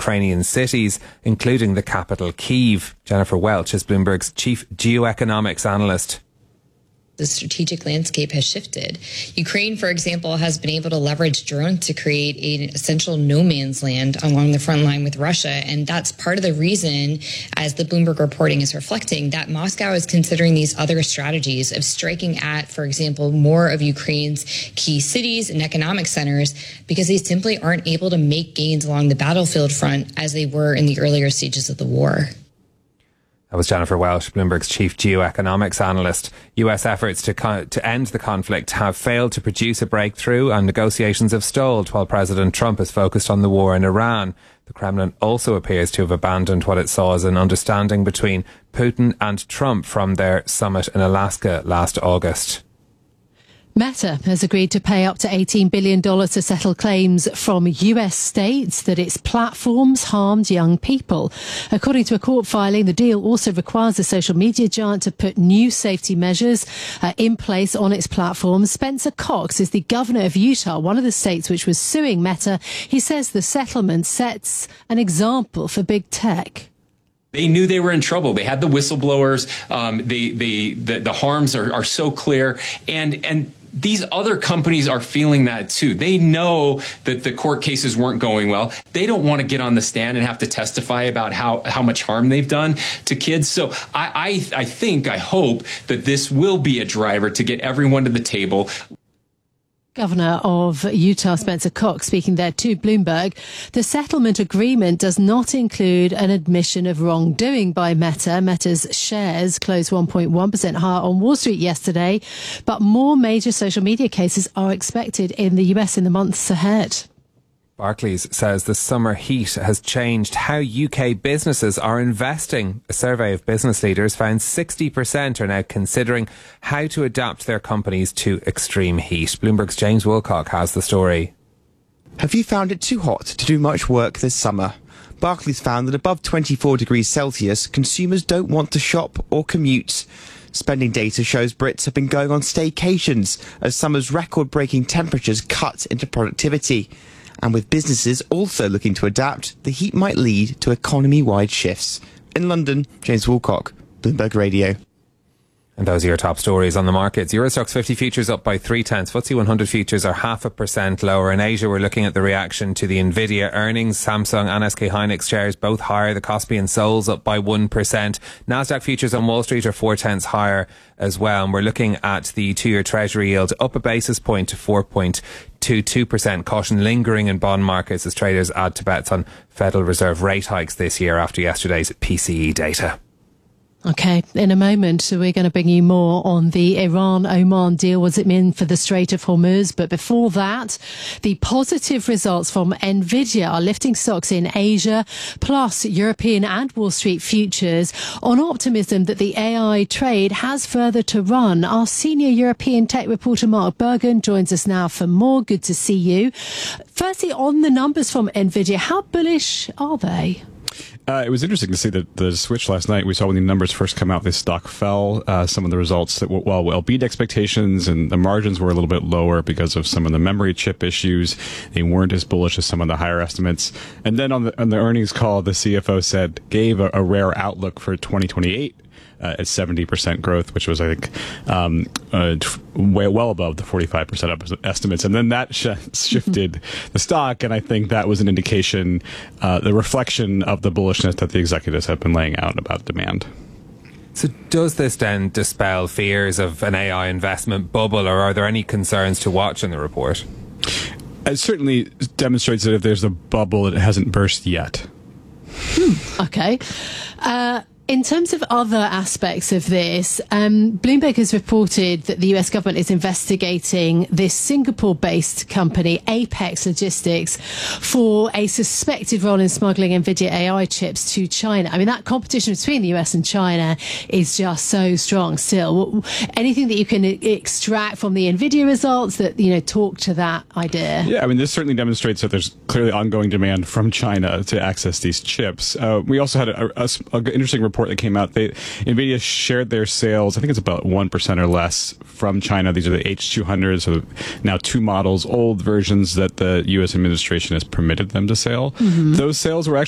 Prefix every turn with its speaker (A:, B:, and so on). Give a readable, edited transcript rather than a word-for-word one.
A: Ukrainian cities, including the capital Kyiv. Jennifer Welch is Bloomberg's chief geoeconomics analyst.
B: The strategic landscape has shifted. Ukraine, for example, has been able to leverage drones to create an essential no man's land along the front line with Russia. And that's part of the reason, as the Bloomberg reporting is reflecting, that Moscow is considering these other strategies of striking at, for example, more of Ukraine's key cities and economic centers, because they simply aren't able to make gains along the battlefield front as they were in the earlier stages of the war.
A: That was Jennifer Welch, Bloomberg's chief geoeconomics analyst. US efforts to end the conflict have failed to produce a breakthrough, and negotiations have stalled while President Trump is focused on the war in Iran. The Kremlin also appears to have abandoned what it saw as an understanding between Putin and Trump from their summit in Alaska last August.
C: Meta has agreed to pay up to $18 billion to settle claims from US states that its platforms harmed young people. According to a court filing, the deal also requires the social media giant to put new safety measures in place on its platforms. Spencer Cox is the governor of Utah, one of the states which was suing Meta. He says the settlement sets an example for big tech.
D: They knew they were in trouble. They had the whistleblowers. The harms are so clear, and these other companies are feeling that too. They know that the court cases weren't going well. They don't want to get on the stand and have to testify about how much harm they've done to kids. So I hope that this will be a driver to get everyone to the table.
C: Governor of Utah, Spencer Cox, speaking there to Bloomberg. The settlement agreement does not include an admission of wrongdoing by Meta. Meta's shares closed 1.1% higher on Wall Street yesterday, but more major social media cases are expected in the US in the months ahead.
A: Barclays says the summer heat has changed how UK businesses are investing. A survey of business leaders found 60% are now considering how to adapt their companies to extreme heat. Bloomberg's James Wilcock has the story.
E: Have you found it too hot to do much work this summer? Barclays found that above 24 degrees Celsius, consumers don't want to shop or commute. Spending data shows Brits have been going on staycations as summer's record-breaking temperatures cut into productivity. And with businesses also looking to adapt, the heat might lead to economy-wide shifts. In London, James Woolcock, Bloomberg Radio.
A: And those are your top stories on the markets. Eurostoxx 50 futures up by 0.3. FTSE 100 futures are 0.5% lower. In Asia, we're looking at the reaction to the Nvidia earnings. Samsung and SK Hynix shares both higher. The Kospi and Seoul's up by 1%. Nasdaq futures on Wall Street are 0.4 higher as well. And we're looking at the 2-year Treasury yield up a basis point to 4.22%. Caution lingering in bond markets as traders add to bets on Federal Reserve rate hikes this year after yesterday's PCE data.
C: Okay, in a moment, we're going to bring you more on the Iran-Oman deal. What does it mean for the Strait of Hormuz? But before that, the positive results from Nvidia are lifting stocks in Asia, plus European and Wall Street futures on optimism that the AI trade has further to run. Our senior European tech reporter, Mark Bergen, joins us now for more. Good to see you. Firstly, on the numbers from Nvidia, how bullish are they?
F: It was interesting to see the switch last night. We saw when the numbers first come out, the stock fell. Some of the results that well beat expectations, and the margins were a little bit lower because of some of the memory chip issues. They weren't as bullish as some of the higher estimates. And then on the earnings call, the CFO gave a rare outlook for 2028. At 70% growth, which was, I think, well above the 45% estimates. And then that shifted the stock, and I think that was an indication, the reflection of the bullishness that the executives have been laying out about demand.
A: So does this then dispel fears of an AI investment bubble, or are there any concerns to watch in the report?
F: It certainly demonstrates that if there's a bubble, it hasn't burst yet.
C: Okay. In terms of other aspects of this, Bloomberg has reported that the US government is investigating this Singapore-based company, Apex Logistics, for a suspected role in smuggling NVIDIA AI chips to China. I mean, that competition between the US and China is just so strong still. Anything that you can extract from the NVIDIA results that, talk to that idea?
F: Yeah, I mean, this certainly demonstrates that there's clearly ongoing demand from China to access these chips. We also had an interesting report that came out. NVIDIA shared their sales, I think it's about 1% or less, from China. These are the H200s, so now 2 models, old versions that the U.S. administration has permitted them to sell. Mm-hmm. Those sales were actually